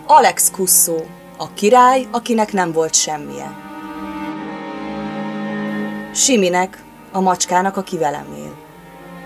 Alex Kusszó, a király, akinek nem volt semmije. Siminek, a macskának, aki velem él.